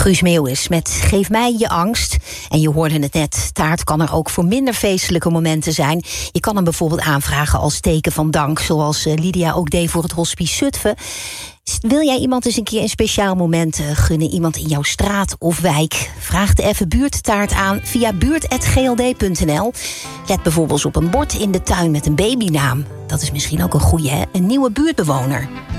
Guus Meeuwis met Geef mij je angst. En je hoorde het net, taart kan er ook voor minder feestelijke momenten zijn. Je kan hem bijvoorbeeld aanvragen als teken van dank, zoals Lydia ook deed voor het Hospice Zutphen. Wil jij iemand eens een keer een speciaal moment gunnen? Iemand in jouw straat of wijk? Vraag de even buurttaart aan via buurt@gld.nl. Let bijvoorbeeld op een bord in de tuin met een babynaam. Dat is misschien ook een goeie, hè? Een nieuwe buurtbewoner.